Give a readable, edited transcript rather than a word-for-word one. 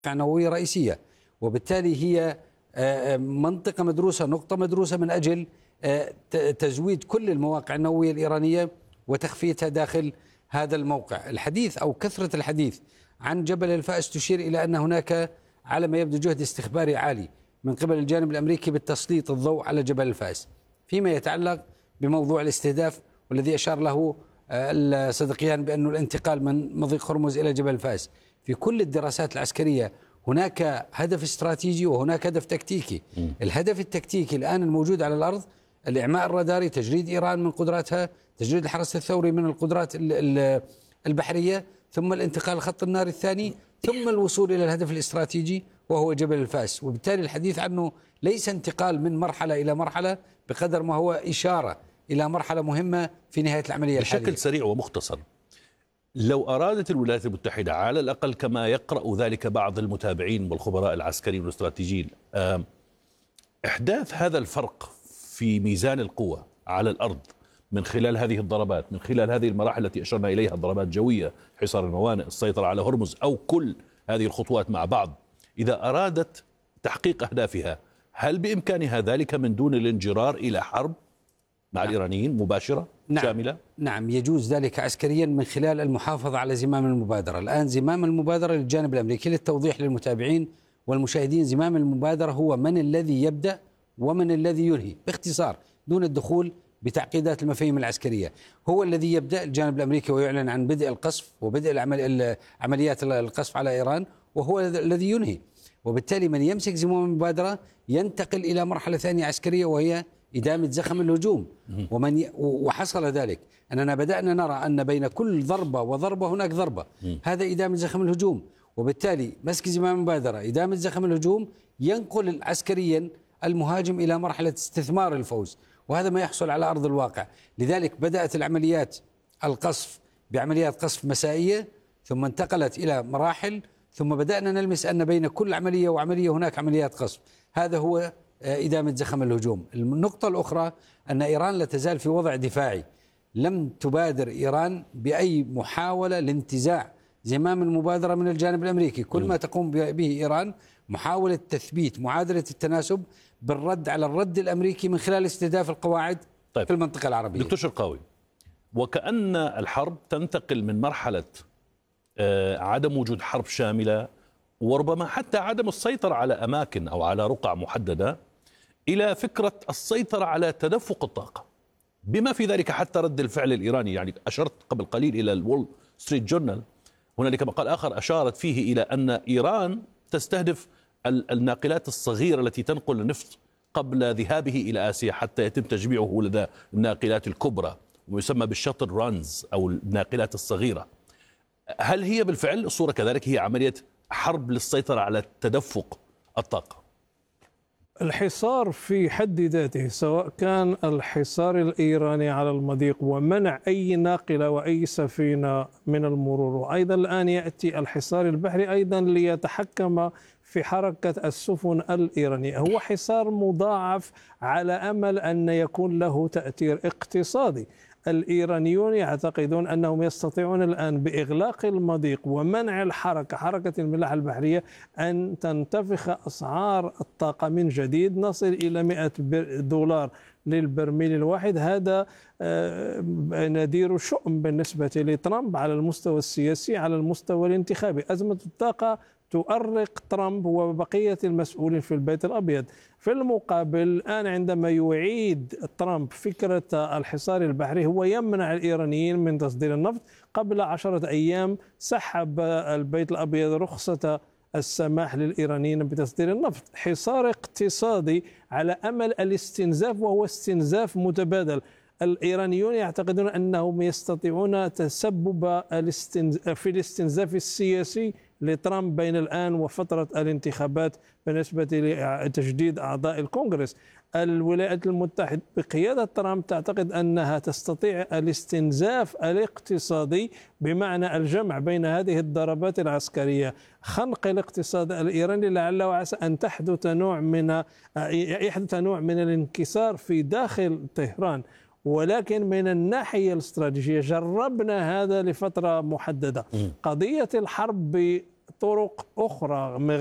نووية رئيسية، وبالتالي هي منطقة مدروسة، نقطة مدروسة من أجل تزويد كل المواقع النووية الإيرانية وتخفيتها داخل هذا الموقع. الحديث أو كثرة الحديث عن جبل الفأس تشير إلى أن هناك على ما يبدو جهد استخباري عالي من قبل الجانب الأمريكي بالتسليط الضوء على جبل الفأس فيما يتعلق بموضوع الاستهداف، والذي أشار له الصديقيان بأنه الانتقال من مضيق هرمز إلى جبل الفأس. في كل الدراسات العسكرية هناك هدف استراتيجي وهناك هدف تكتيكي. الهدف التكتيكي الآن الموجود على الأرض الإعماء الراداري، تجريد إيران من قدراتها، تجريد الحرس الثوري من القدرات البحرية، ثم الانتقال لخط النار الثاني، ثم الوصول إلى الهدف الاستراتيجي وهو جبل الفأس. وبالتالي الحديث عنه ليس انتقال من مرحلة إلى مرحلة بقدر ما هو إشارة إلى مرحلة مهمة في نهاية العملية الحالية. بشكل سريع ومختصر، لو أرادت الولايات المتحدة على الأقل كما يقرأ ذلك بعض المتابعين والخبراء العسكريين والاستراتيجيين إحداث هذا الفرق في ميزان القوة على الأرض من خلال هذه الضربات، من خلال هذه المراحل التي أشرنا إليها، ضربات جوية، حصار الموانئ، السيطرة على هرمز، أو كل هذه الخطوات مع بعض، إذا أرادت تحقيق أهدافها هل بإمكانها ذلك من دون الانجرار إلى حرب مع الإيرانيين مباشرة شاملة؟ نعم، يجوز ذلك عسكريا من خلال المحافظة على زمام المبادرة. الآن زمام المبادرة للجانب الأمريكي، للتوضيح للمتابعين والمشاهدين، زمام المبادرة هو من الذي يبدأ ومن الذي ينهي، باختصار دون الدخول بتعقيدات المفاهيم العسكرية. هو الذي يبدأ الجانب الأمريكي ويعلن عن بدء القصف وبدء عمليات القصف على إيران، وهو الذي ينهي. وبالتالي من يمسك زمام المبادرة ينتقل إلى مرحلة ثانية عسكرية وهي إدامة زخم الهجوم. وحصل ذلك أننا بدأنا نرى أن بين كل ضربة وضربة هناك ضربة، هذا إدامة زخم الهجوم. وبالتالي مسك زمام المبادرة، إدامة زخم الهجوم، ينقل عسكريا المهاجم إلى مرحلة استثمار الفوز، وهذا ما يحصل على أرض الواقع. لذلك بدأت العمليات القصف بعمليات قصف مسائية، ثم انتقلت إلى مراحل، ثم بدأنا نلمس أن بين كل عملية وعملية هناك عمليات قصف. هذا هو إدامة زخم الهجوم. النقطة الأخرى أن إيران لا تزال في وضع دفاعي، لم تبادر إيران بأي محاولة لانتزاع زمام المبادرة من الجانب الأمريكي. كل ما تقوم به إيران محاولة تثبيت معادلة التناسب بالرد على الرد الأمريكي من خلال استهداف القواعد في المنطقة العربية. دكتور شرقاوي، وكأن الحرب تنتقل من مرحلة عدم وجود حرب شاملة وربما حتى عدم السيطرة على أماكن أو على رقع محددة إلى فكرة السيطرة على تدفق الطاقة، بما في ذلك حتى رد الفعل الإيراني. يعني أشرت قبل قليل إلى الول ستريت جورنال، هنالك مقال آخر أشارت فيه إلى أن إيران تستهدف الناقلات الصغيرة التي تنقل النفط قبل ذهابه إلى آسيا حتى يتم تجميعه لدى الناقلات الكبرى، ويسمى بالشاتل رانز أو الناقلات الصغيرة. هل هي بالفعل الصورة كذلك هي عملية حرب للسيطرة على تدفق الطاقة؟ الحصار في حد ذاته، سواء كان الحصار الإيراني على المضيق ومنع أي ناقلة وأي سفينة من المرور، وأيضا الآن يأتي الحصار البحري أيضا ليتحكم في حركة السفن الإيرانية، هو حصار مضاعف على أمل أن يكون له تأثير اقتصادي. الإيرانيون يعتقدون أنهم يستطيعون الآن بإغلاق المضيق ومنع حركة الملاحة البحرية أن تنتفخ أسعار الطاقة من جديد، نصل إلى $100 للبرميل الواحد. هذا نذير شؤم بالنسبة لترامب على المستوى السياسي، على المستوى الانتخابي. أزمة الطاقة تؤرق ترامب وبقية المسؤولين في البيت الأبيض. في المقابل الآن عندما يعيد ترامب فكرة الحصار البحري، هو يمنع الإيرانيين من تصدير النفط. قبل 10 أيام سحب البيت الأبيض رخصة السماح للإيرانيين بتصدير النفط. حصار اقتصادي على أمل الاستنزاف، وهو استنزاف متبادل. الإيرانيون يعتقدون أنهم يستطيعون تسبب في الاستنزاف السياسي لترامب بين الآن وفترة الانتخابات بالنسبة لتجديد أعضاء الكونغرس. الولايات المتحدة بقيادة ترامب تعتقد أنها تستطيع الاستنزاف الاقتصادي، بمعنى الجمع بين هذه الضربات العسكرية، خنق الاقتصاد الإيراني، لعل وعسى أن يحدث نوع من الانكسار في داخل طهران. ولكن من الناحية الاستراتيجية جربنا هذا لفترة محددة. قضية الحرب طرق أخرى